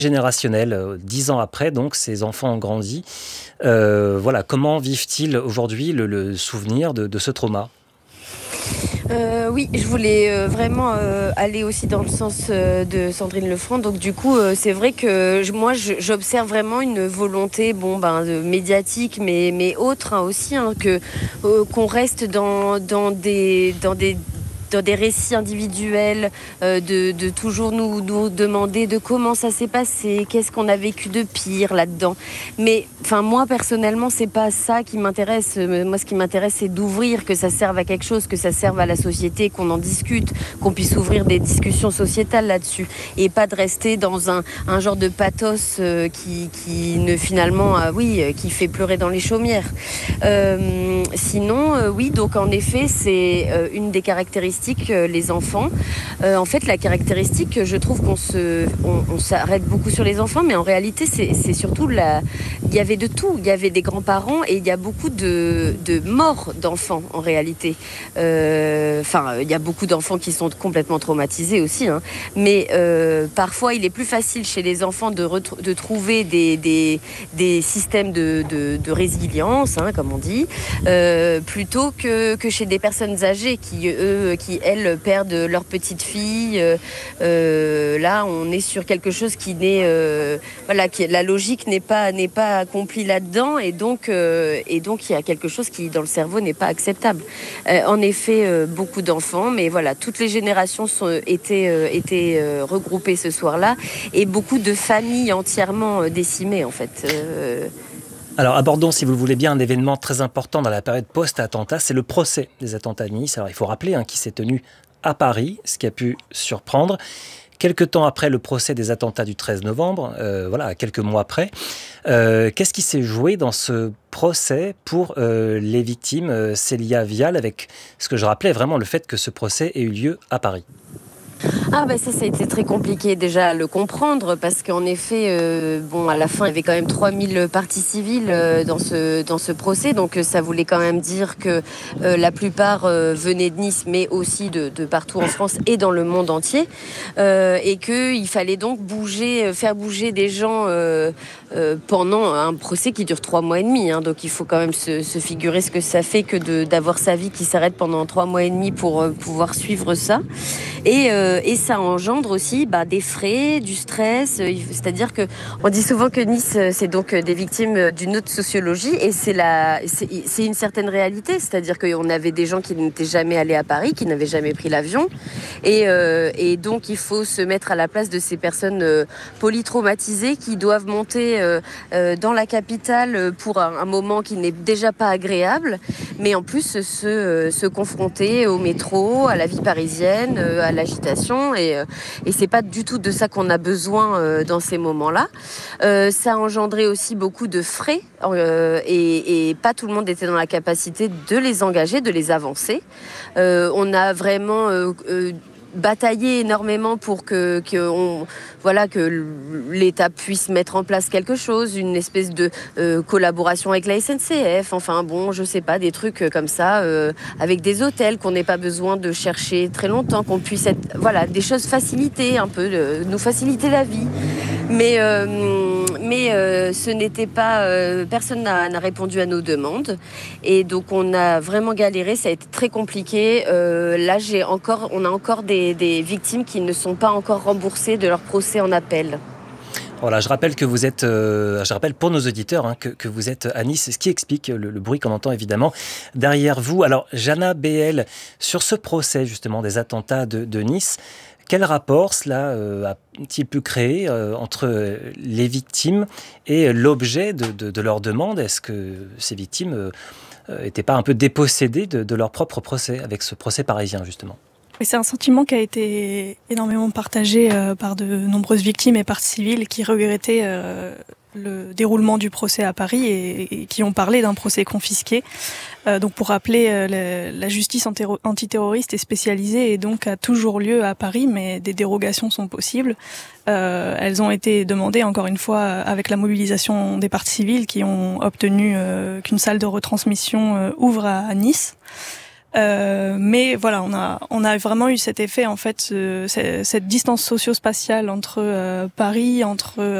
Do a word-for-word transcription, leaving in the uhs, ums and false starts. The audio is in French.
Générationnel, euh, dix ans après, donc ces enfants ont grandi. Euh, voilà, comment vivent-ils aujourd'hui le, le souvenir de, de ce trauma? Euh, oui, je voulais euh, vraiment euh, aller aussi dans le sens euh, de Sandrine Lefranc. Donc du coup, euh, c'est vrai que je- moi, je- j'observe vraiment une volonté, bon, ben, de médiatique, mais mais autre hein, aussi, hein, que euh, qu'on reste dans dans des dans des dans des récits individuels, euh, de, de toujours nous, nous demander de comment ça s'est passé, qu'est-ce qu'on a vécu de pire là-dedans. Mais enfin moi personnellement, c'est pas ça qui m'intéresse. Euh, Moi, ce qui m'intéresse, c'est d'ouvrir, que ça serve à quelque chose, que ça serve à la société, qu'on en discute, qu'on puisse ouvrir des discussions sociétales là-dessus, et pas de rester dans un, un genre de pathos euh, qui, qui ne finalement, ah oui, euh, qui fait pleurer dans les chaumières. Euh, sinon, euh, oui, donc en effet, c'est euh, une des caractéristiques, euh, les enfants. Euh, en fait, la caractéristique, je trouve qu'on se, on, on s'arrête beaucoup sur les enfants, mais en réalité, c'est, c'est surtout la. Il y avait de tout. Il y avait des grands-parents et il y a beaucoup de, de morts d'enfants en réalité. Euh, Enfin, il y a beaucoup d'enfants qui sont complètement traumatisés aussi, hein. Mais euh, parfois, il est plus facile chez les enfants de, retr- de trouver des, des, des systèmes de, de, de résilience, hein, comme on dit, euh, plutôt que, que chez des personnes âgées qui, eux, qui elles, perdent leur petite fille. Euh, euh, là, on est sur quelque chose qui n'est, euh, voilà, qui, la logique n'est pas, n'est pas accomplie là-dedans, et donc, euh, et donc il y a quelque chose qui, dans le cerveau, n'est pas acceptable. Euh, en effet, euh, beaucoup d'enfants, mais voilà, toutes les générations sont, étaient, euh, étaient euh, regroupées ce soir-là, et beaucoup de familles entièrement euh, décimées, en fait. Euh, Alors abordons, si vous le voulez bien, un événement très important dans la période post-attentat, c'est le procès des attentats de Nice. Alors il faut rappeler hein, qu'il s'est tenu à Paris, ce qui a pu surprendre. Quelque temps après le procès des attentats du treize novembre, euh, voilà, à quelques mois près, euh, qu'est-ce qui s'est joué dans ce procès pour euh, les victimes, euh, Célia Vial, avec ce que je rappelais vraiment le fait que ce procès ait eu lieu à Paris? Ah ben ça, ça a été très compliqué déjà à le comprendre parce qu'en effet, euh, bon, à la fin, il y avait quand même trois mille parties civiles euh, dans ce, dans ce procès, donc euh, ça voulait quand même dire que euh, la plupart euh, venaient de Nice, mais aussi de, de partout en France et dans le monde entier, euh, et qu'il fallait donc bouger, euh, faire bouger des gens euh, euh, pendant un procès qui dure trois mois et demi, hein, donc il faut quand même se, se figurer ce que ça fait que de, d'avoir sa vie qui s'arrête pendant trois mois et demi pour euh, pouvoir suivre ça. Et, euh, et ça engendre aussi bah, des frais, du stress. euh, C'est-à-dire que on dit souvent que Nice, euh, c'est donc euh, des victimes d'une autre sociologie, et c'est la, c'est, c'est une certaine réalité. C'est-à-dire qu'on avait des gens qui n'étaient jamais allés à Paris, qui n'avaient jamais pris l'avion, et, euh, et donc il faut se mettre à la place de ces personnes euh, polytraumatisées qui doivent monter euh, euh, dans la capitale pour un, un moment qui n'est déjà pas agréable, mais en plus se, euh, se confronter au métro, à la vie parisienne, euh, à l'agitation, et, euh, et c'est pas du tout de ça qu'on a besoin euh, dans ces moments-là. Euh, ça a engendré aussi beaucoup de frais, euh, et, et pas tout le monde était dans la capacité de les engager, de les avancer. Euh, on a vraiment euh, euh, bataillé énormément pour que, que, on, voilà, que l'État puisse mettre en place quelque chose, une espèce de euh, collaboration avec la S N C F, enfin bon, je sais pas, des trucs comme ça, euh, avec des hôtels, qu'on n'ait pas besoin de chercher très longtemps, qu'on puisse être, voilà, des choses facilitées un peu, de, nous faciliter la vie. Mais, euh, mais euh, ce n'était pas, euh, personne n'a, n'a répondu à nos demandes, et donc on a vraiment galéré, ça a été très compliqué. Euh, là, j'ai encore, on a encore des, des victimes qui ne sont pas encore remboursées de leur procès en appel. Voilà, je rappelle que vous êtes, euh, je rappelle pour nos auditeurs hein, que, que vous êtes à Nice, ce qui explique le, le bruit qu'on entend évidemment derrière vous. Alors, Jana B L, sur ce procès justement des attentats de, de Nice, quel rapport cela euh, a-t-il pu créer euh, entre les victimes et l'objet de, de, de leur demande? Est-ce que ces victimes n'étaient euh, pas un peu dépossédées de, de leur propre procès, avec ce procès parisien justement? Et c'est un sentiment qui a été énormément partagé euh, par de nombreuses victimes et parties civiles qui regrettaient euh, le déroulement du procès à Paris et, et qui ont parlé d'un procès confisqué. Euh, donc pour rappeler, euh, la, la justice antéro- antiterroriste est spécialisée et donc a toujours lieu à Paris, mais des dérogations sont possibles. Euh, elles ont été demandées encore une fois avec la mobilisation des parties civiles qui ont obtenu euh, qu'une salle de retransmission euh, ouvre à, à Nice. Euh, mais voilà, on a on a vraiment eu cet effet en fait, euh, cette distance socio-spatiale entre euh, Paris, entre